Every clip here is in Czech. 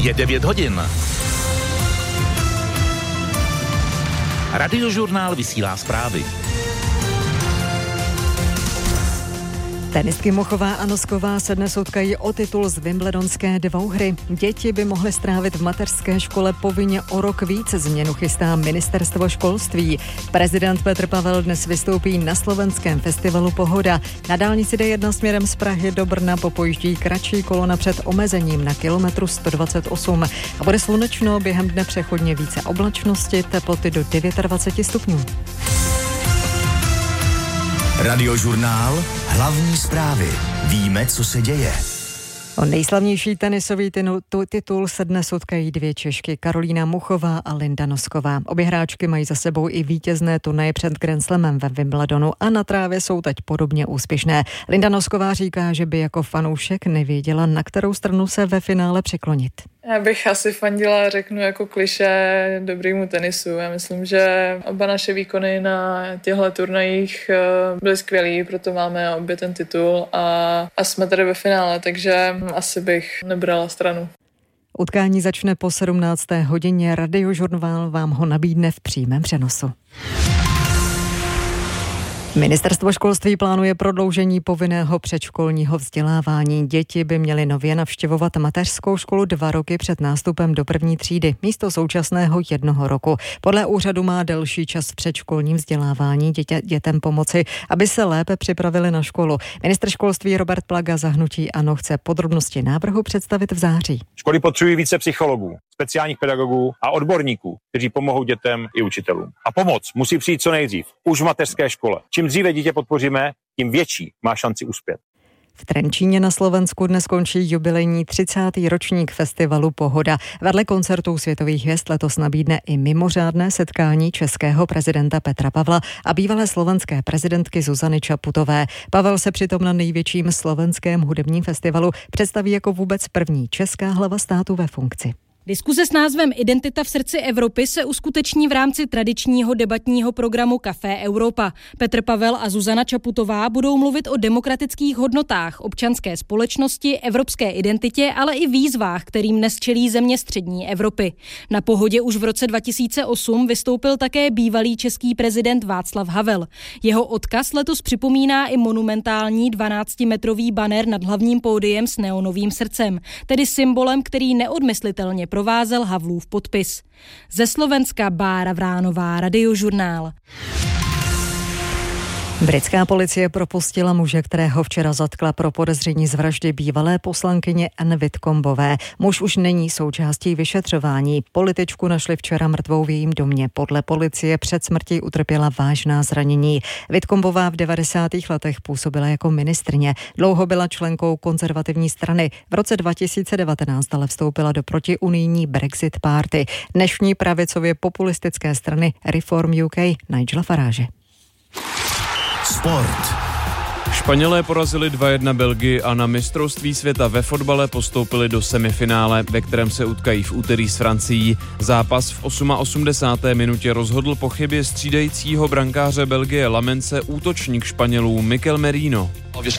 Je 9 hodin. Radiožurnál vysílá zprávy. Tenistky Muchová a Nosková se dnes utkají o titul z wimbledonské dvouhry. Děti by mohly strávit v mateřské škole povinně o rok víc. Změnu chystá ministerstvo školství. Prezident Petr Pavel dnes vystoupí na slovenském festivalu Pohoda. Na dálnici D1 směrem z Prahy do Brna popojíždí kratší kolona před omezením na kilometru 128. A bude slunečno, během dne přechodně více oblačnosti, teploty do 29 stupňů. Radiožurnál, hlavní zprávy. Víme, co se děje. O nejslavnější tenisový titul se dnes utkají dvě Češky, Karolína Muchová a Linda Nosková. Obě hráčky mají za sebou i vítězné turnaje před Grand Slamem ve Wimbledonu a na trávě jsou teď podobně úspěšné. Linda Nosková říká, že by jako fanoušek nevěděla, na kterou stranu se ve finále přiklonit. Já bych asi fandila, řeknu jako klišé, dobrýmu tenisu. Já myslím, že oba naše výkony na těchto turnajích byly skvělý, proto máme obě ten titul a jsme tady ve finále, takže asi bych nebrala stranu. Utkání začne po 17. hodině, Radiožurnál vám ho nabídne v přímém přenosu. Ministerstvo školství plánuje prodloužení povinného předškolního vzdělávání. Děti by měly nově navštěvovat mateřskou školu 2 roky před nástupem do první třídy, místo současného 1 roku. Podle úřadu má delší čas v předškolním vzdělávání dětem pomoci, aby se lépe připravili na školu. Ministr školství Robert Plaga za hnutí ANO chce podrobnosti návrhu představit v září. Školy potřebují více psychologů, speciálních pedagogů a odborníků, kteří pomohou dětem i učitelům. A pomoc musí přijít co nejdřív, už v mateřské škole. Čím dříve dítě podpoříme, tím větší má šanci uspět. V Trenčíně na Slovensku dnes končí jubilejní 30. ročník festivalu Pohoda. Vedle koncertů světových hvězd letos nabídne i mimořádné setkání českého prezidenta Petra Pavla a bývalé slovenské prezidentky Zuzany Čaputové. Pavel se přitom na největším slovenském hudebním festivalu představí jako vůbec první česká hlava státu ve funkci. Diskuze s názvem Identita v srdci Evropy se uskuteční v rámci tradičního debatního programu Café Europa. Petr Pavel a Zuzana Čaputová budou mluvit o demokratických hodnotách, občanské společnosti, evropské identitě, ale i výzvách, kterým dnes čelí země střední Evropy. Na Pohodě už v roce 2008 vystoupil také bývalý český prezident Václav Havel. Jeho odkaz letos připomíná i monumentální 12-metrový banner nad hlavním pódiem s neonovým srdcem, tedy symbolem, který neodmyslitelně provázel Havlův podpis. Ze Slovenska Bára Vránová, Radiožurnál. Britská policie propustila muže, kterého včera zatkla pro podezření z vraždy bývalé poslankyně Anne Whitcombové. Muž už není součástí vyšetřování. Političku našli včera mrtvou v jejím domě. Podle policie před smrtí utrpěla vážná zranění. Whitcombová v 90. letech působila jako ministryně. Dlouho byla členkou konzervativní strany. V roce 2019 ale vstoupila do protiunijní Brexit Party, dnešní pravicově populistické strany Reform UK Nigela Farage. Sport. Španělé porazili 2-1 Belgii a na mistrovství světa ve fotbale postoupili do semifinále, ve kterém se utkají v úterý s Francií. Zápas v 88. minutě rozhodl po chybě střídajícího brankáře Belgie Lamence útočník Španělů Mikel Merino.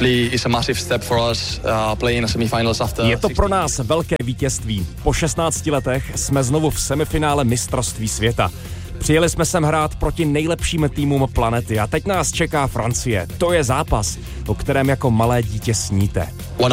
Je to pro nás velké vítězství. Po 16 letech jsme znovu v semifinále mistrovství světa. Přijeli jsme sem hrát proti nejlepším týmům planety a teď nás čeká Francie. To je zápas, o kterém jako malé dítě sníte.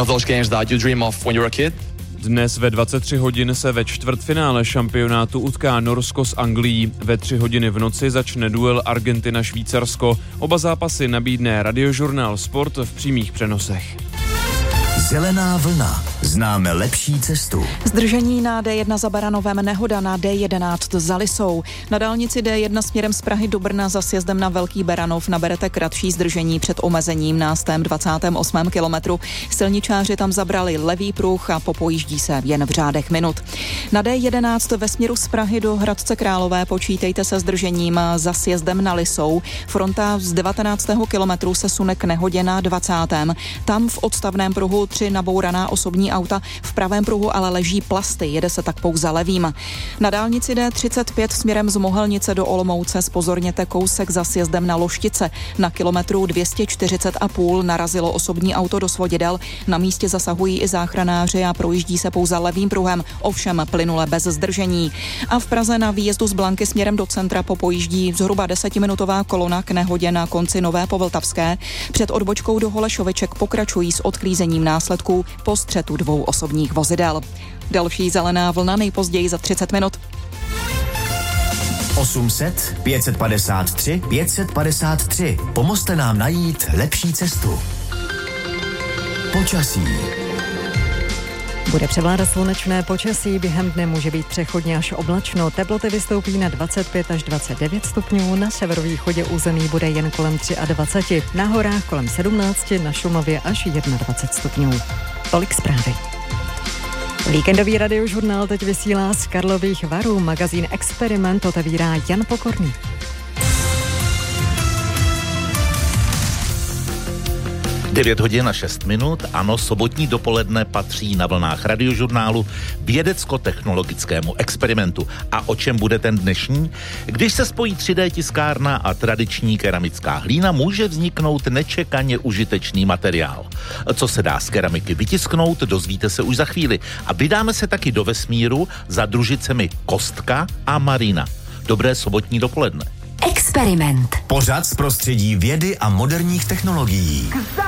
Dnes ve 23 hodin se ve čtvrtfinále šampionátu utká Norsko s Anglií. Ve 3 hodiny v noci začne duel Argentina-Švýcarsko. Oba zápasy nabídne Radiožurnál Sport v přímých přenosech. Zelená vlna. Známe lepší cestu. Zdržení na D1 za Baranovem, nehoda na D11 za Lisou. Na dálnici D1 směrem z Prahy do Brna za sjezdem na Velký Beranov naberete kratší zdržení před omezením na 128. kilometru. Silničáři tam zabrali levý pruh a popojíždí se jen v řádech minut. Na D11 ve směru z Prahy do Hradce Králové počítejte se zdržením za sjezdem na Lisou. Fronta z 19. kilometru se sune k nehodě na 20. Tam v odstavném pruhu 3 4 nabouraná osobní auta, v pravém pruhu ale leží plasty, jede se tak pouze levým. Na dálnici D35 směrem z Mohelnice do Olomouce zpozorněte kousek za sjezdem na Loštice. Na kilometru 240,5 narazilo osobní auto do svodidel, na místě zasahují i záchranáři a projíždí se pouze levým pruhem, ovšem plynule bez zdržení. A v Praze na výjezdu z Blanky směrem do centra popojíždí zhruba 10minutová kolona k nehodě na konci Nové Povltavské. Před odbočkou do Holešoviček pokračují s odklízením následků po střetu 2 osobních vozidel. Další zelená vlna nejpozději za 30 minut. 800 553 553. Pomozte nám najít lepší cestu. Počasí. Bude převládat slunečné počasí, během dne může být přechodně až oblačno. Teploty vystoupí na 25 až 29 stupňů, na severovýchodě území bude jen kolem 23, na horách kolem 17, na Šumavě až 21 stupňů. Tolik zprávy. Víkendový radiožurnál teď vysílá z Karlových Varů. Magazín Experiment otevírá Jan Pokorný. Devět hodin a 6 minut, ano, sobotní dopoledne patří na vlnách radiožurnálu vědecko-technologickému experimentu. A o čem bude ten dnešní? Když se spojí 3D tiskárna a tradiční keramická hlína, může vzniknout nečekaně užitečný materiál. Co se dá z keramiky vytisknout, dozvíte se už za chvíli. A vydáme se taky do vesmíru za družicemi Kostka a Marina. Dobré sobotní dopoledne. Experiment. Pořad z prostředí vědy a moderních technologií.